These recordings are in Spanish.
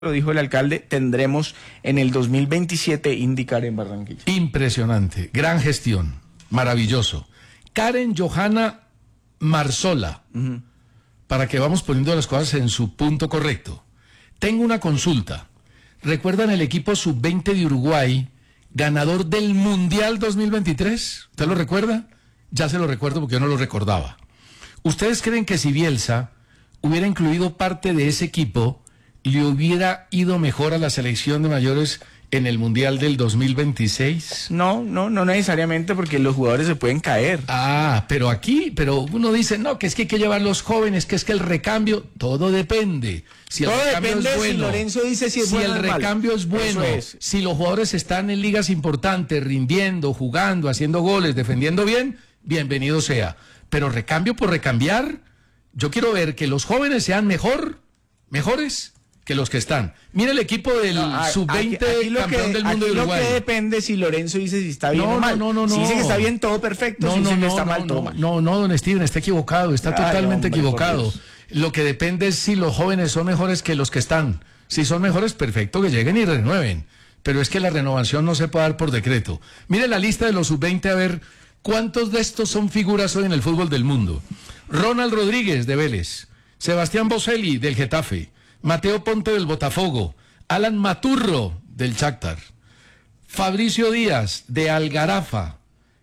lo dijo el alcalde, tendremos en el 2027 IndyCar en Barranquilla. Impresionante, gran gestión, maravilloso. Karen Johanna Marsola, para que vamos poniendo las cosas en su punto correcto. Tengo una consulta. ¿Recuerdan el equipo sub-20 de Uruguay, ganador del Mundial 2023? ¿Usted lo recuerda? Ya se lo recuerdo porque yo no lo recordaba. ¿Ustedes creen que si Bielsa hubiera incluido parte de ese equipo, le hubiera ido mejor a la selección de mayores en el Mundial del 2026? No necesariamente, porque los jugadores se pueden caer. Pero uno dice, no, que es que hay que llevar los jóvenes, que es que el recambio, todo depende. Si el recambio es bueno, si Lorenzo dice si es bueno o el malo. recambio es bueno, si los jugadores están en ligas importantes, rindiendo, jugando, haciendo goles, defendiendo bien, bienvenido sea. Pero recambio por recambiar, yo quiero ver que los jóvenes sean mejores que los que están. Mira el equipo del sub-20 campeón del mundo de Uruguay. Lo que depende si Lorenzo dice si está bien o mal. Si dice que está bien, todo perfecto. Si dice que está mal, todo mal. No, don Steven, está equivocado, está totalmente equivocado. Lo que depende es si los jóvenes son mejores que los que están. Si son mejores, perfecto, que lleguen y renueven. Pero es que la renovación no se puede dar por decreto. Mire la lista de los sub-20 a ver cuántos de estos son figuras hoy en el fútbol del mundo. Ronald Rodríguez, de Vélez. Sebastián Boselli, del Getafe. Mateo Ponte, del Botafogo. Alan Maturro, del Shakhtar. Fabricio Díaz, de Al-Gharafa.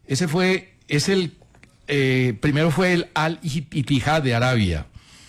Primero fue el Al-Ittihad de Arabia.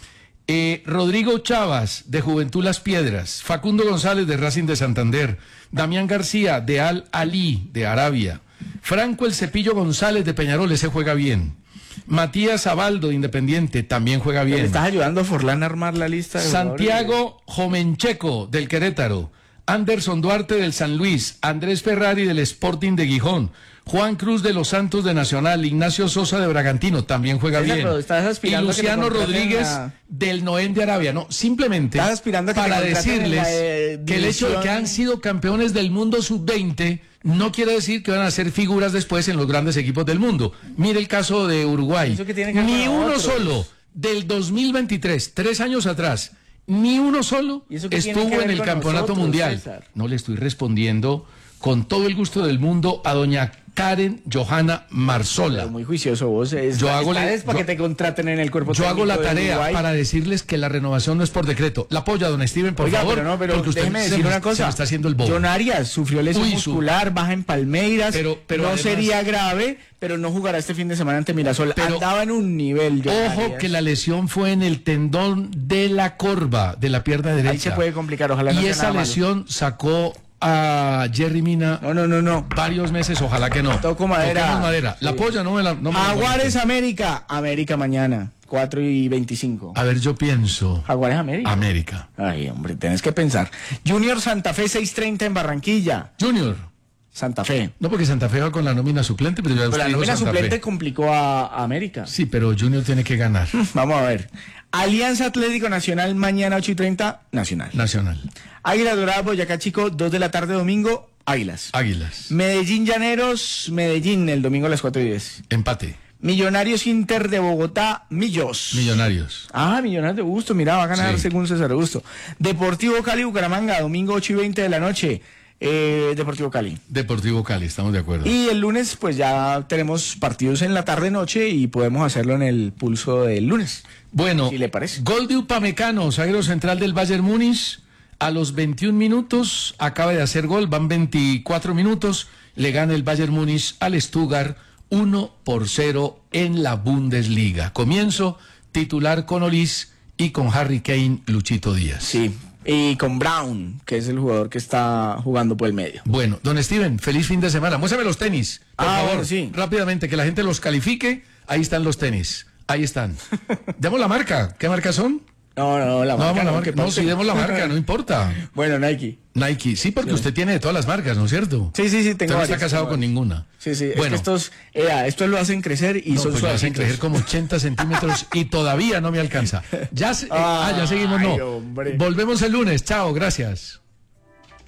Rodrigo Chavas, de Juventud Las Piedras. Facundo González, de Racing de Santander. Damián García, de Al-Ali, de Arabia. Franco El Cepillo González, de Peñarol, ese juega bien. Matías Abaldo, de Independiente, también juega bien. ¿Le estás ayudando a Forlán a armar la lista? Santiago Jomencheco, del Querétaro. Anderson Duarte, del San Luis. Andrés Ferrari, del Sporting de Gijón. Juan Cruz, de Los Santos, de Nacional. Ignacio Sosa, de Bragantino, también juega bien. Y Luciano Rodríguez, del Noén de Arabia. No, simplemente para decirles que el hecho de que han sido campeones del mundo sub-20 no quiere decir que van a ser figuras después en los grandes equipos del mundo. Mire el caso de Uruguay. Ni uno solo del 2023, 3 años atrás, ni uno solo estuvo en el campeonato mundial. César. No le estoy respondiendo con todo el gusto del mundo a doña Karen Johanna Marsola. Muy juicioso vos. Para que te contraten en el cuerpo técnico. Yo hago la tarea para decirles que la renovación no es por decreto. La apoya, don Steven, por favor. Pero porque usted déjeme decir una cosa. Se me está haciendo el bobo. John Arias sufrió lesión muscular, baja en Palmeiras. Pero no además, sería grave, pero no jugará este fin de semana ante Mirasol. Andaba en un nivel. Ojo que la lesión fue en el tendón de la corva de la pierna derecha. Ahí se puede complicar, ojalá no sea esa lesión sacó a Jerry Mina varios meses, ojalá que no. Toco madera. Madera. La polla no me la... Jaguares América mañana 4:25. A ver, yo pienso Jaguares América. Ay, hombre, tenés que pensar. Junior Santa Fe 6:30 en Barranquilla. Junior Santa Fe. No, porque Santa Fe va con la nómina suplente, pero la nómina suplente complicó a América. Sí, pero Junior tiene que ganar. Vamos a ver. Alianza Atlético Nacional mañana 8:30, Nacional. Águilas Doradas Boyacá Chico, 2 de la tarde domingo, Águilas. Medellín Llaneros, Medellín el domingo a las 4:10. Empate. Millonarios Inter de Bogotá, Millonarios. Millonarios de Busto, mira, va a ganar según César Augusto. Deportivo Cali Bucaramanga, domingo 8:20 de la noche. Deportivo Cali, estamos de acuerdo. Y el lunes pues ya tenemos partidos en la tarde-noche y podemos hacerlo en el pulso del lunes. Bueno, si le parece. Gol de Upamecano, zaguero central del Bayern Múnich, a los 21 minutos acaba de hacer gol, van 24 minutos, le gana el Bayern Múnich al Stuttgart 1-0 en la Bundesliga. Comienzo titular con Olis y con Harry Kane, Luchito Díaz. Sí. Y con Brown, que es el jugador que está jugando por el medio. Bueno, don Steven, feliz fin de semana. Muéstrame los tenis, por favor, bueno, sí. Rápidamente, que la gente los califique. Ahí están los tenis, ahí están. Demos la marca. ¿Qué marca son? No, la marca. No, sí, demos la marca, no importa. Bueno, Nike, sí, porque usted tiene de todas las marcas, ¿no es cierto? Sí, tengo varias. No está casado con ninguna. Sí, bueno. Es que estos lo hacen crecer y son suavecitos. Lo hacen crecer como 80 centímetros y todavía no me alcanza. Ya seguimos, no. Hombre. Volvemos el lunes, chao, gracias.